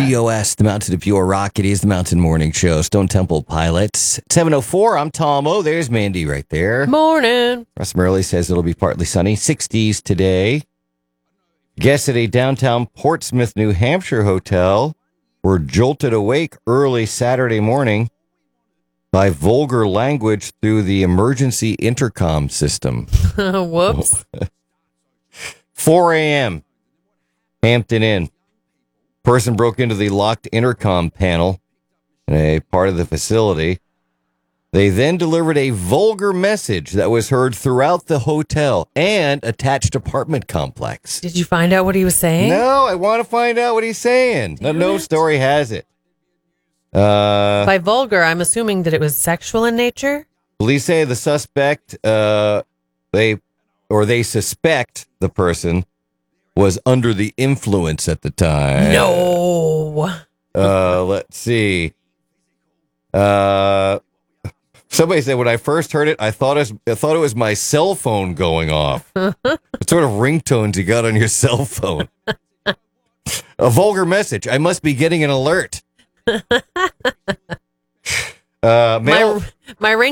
GOS, the Mountain of Pure Rock. It is the Mountain Morning Show. Stone Temple Pilots. 7:04. I'm Tom O. There's Mandy right there. Morning. Russ Murley says it'll be partly sunny. 60s today. Guests at a downtown Portsmouth, New Hampshire hotel were jolted awake early Saturday morning by vulgar language through the emergency intercom system. Whoops. 4 a.m. Hampton Inn. Person broke into the locked intercom panel in a part of the facility. They then delivered a vulgar message that was heard throughout the hotel and attached apartment complex. Did you find out what he was saying? No, I want to find out what he's saying. No story has it. By vulgar, I'm assuming that it was sexual in nature? Police say the suspect, they suspect the person was under the influence at the time. No. Let's see. Somebody said when I first heard it, I thought it was my cell phone going off. What sort of ringtones you got on your cell phone? A vulgar message. I must be getting an alert. My